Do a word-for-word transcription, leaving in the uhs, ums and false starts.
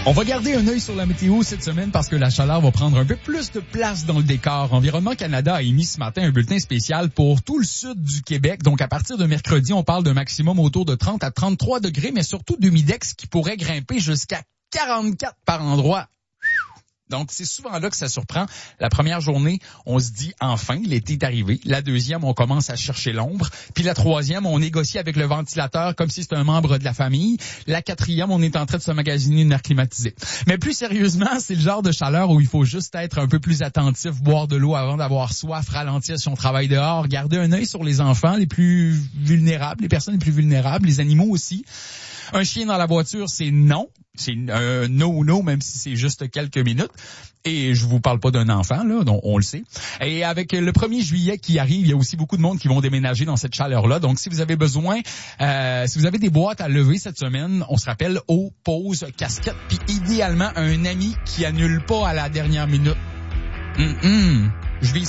On va garder un œil sur la météo cette semaine parce que la chaleur va prendre un peu plus de place dans le décor. Environnement Canada a émis ce matin un bulletin spécial pour tout le sud du Québec. Donc, à partir de mercredi, on parle d'un maximum autour de trente à trente-trois degrés, mais surtout d'humidex qui pourrait grimper jusqu'à quarante-quatre par endroit. Donc, c'est souvent là que ça surprend. La première journée, on se dit « enfin, l'été est arrivé ». La deuxième, on commence à chercher l'ombre. Puis la troisième, on négocie avec le ventilateur comme si c'était un membre de la famille. La quatrième, on est en train de se magasiner une air climatisée. Mais plus sérieusement, c'est le genre de chaleur où il faut juste être un peu plus attentif, boire de l'eau avant d'avoir soif, ralentir si on travaille dehors, garder un œil sur les enfants les plus vulnérables, les personnes les plus vulnérables, les animaux aussi. Un chien dans la voiture, c'est non. C'est un no-no, même si c'est juste quelques minutes. Et je vous parle pas d'un enfant, là, donc on le sait. Et avec le premier juillet qui arrive, il y a aussi beaucoup de monde qui vont déménager dans cette chaleur-là. Donc, si vous avez besoin, euh, si vous avez des boîtes à lever cette semaine, on se rappelle eau, pause, casquette, puis idéalement un ami qui annule pas à la dernière minute. Mm-mm. Je vise